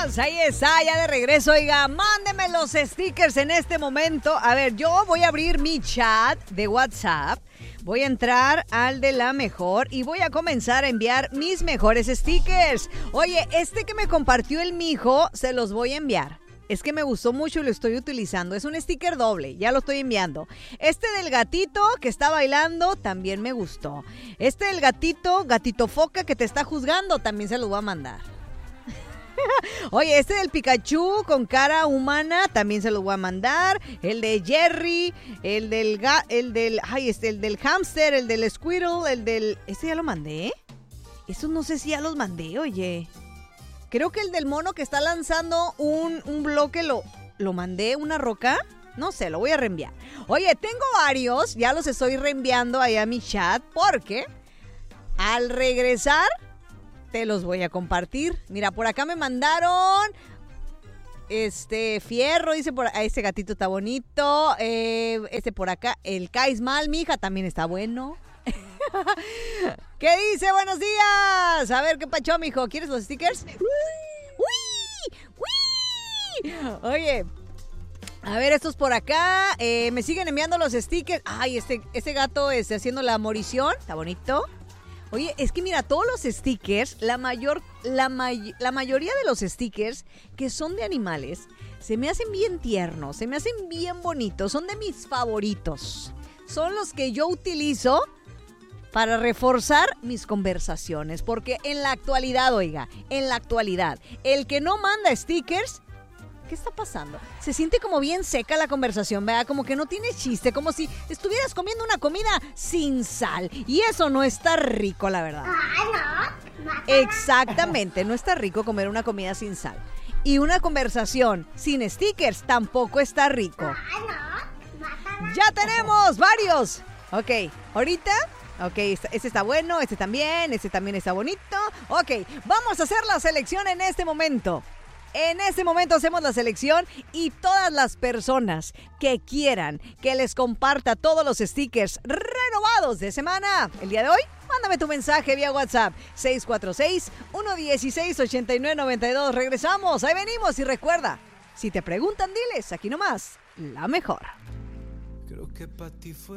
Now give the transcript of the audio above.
Ahí está, ya de regreso. Oiga, mándeme los stickers en este momento. A ver, yo voy a abrir mi chat de WhatsApp. Voy a entrar al de La Mejor y voy a comenzar a enviar mis mejores stickers. Oye, este que me compartió el mijo, se los voy a enviar. Es que me gustó mucho y lo estoy utilizando. Es un sticker doble, ya lo estoy enviando. Este del gatito que está bailando también me gustó. Este del gatito foca que te está juzgando, también se los voy a mandar. Oye, este del Pikachu con cara humana también se los voy a mandar. El de Jerry, el del hamster, el del Squirtle, el del... ¿Este ya lo mandé? Eso no sé si ya los mandé, oye. Creo que el del mono que está lanzando un bloque lo mandé, una roca. No sé, lo voy a reenviar. Oye, tengo varios, ya los estoy reenviando ahí a mi chat porque al regresar te los voy a compartir. Mira, por acá me mandaron fierro, dice por ahí, este gatito está bonito. Por acá, el Caismal, mi hija, también está bueno. ¿Qué dice? Buenos días. A ver, ¿qué pacho, mijo? ¿Quieres los stickers? ¡Uy! ¡Uy! Oye, a ver, estos por acá. Me siguen enviando los stickers. Ay, este gato haciendo la morición. Está bonito. Oye, es que mira, todos los stickers, la mayoría de los stickers que son de animales, se me hacen bien tiernos, se me hacen bien bonitos, son de mis favoritos. Son los que yo utilizo para reforzar mis conversaciones, porque en la actualidad, el que no manda stickers, ¿qué está pasando? Se siente como bien seca la conversación, ¿verdad? Como que no tiene chiste, como si estuvieras comiendo una comida sin sal, y eso no está rico, la verdad. Exactamente, no está rico comer una comida sin sal. Y una conversación sin stickers tampoco está rico. Ya tenemos varios. Ok, ahorita... Ok, este está bueno, este también está bonito. Ok, vamos a hacer la selección en este momento. En este momento hacemos la selección y todas las personas que quieran que les comparta todos los stickers renovados de semana, el día de hoy, mándame tu mensaje vía WhatsApp 646-116-8992. Regresamos, ahí venimos y recuerda, si te preguntan, diles, aquí nomás, La Mejor. Creo que para ti fue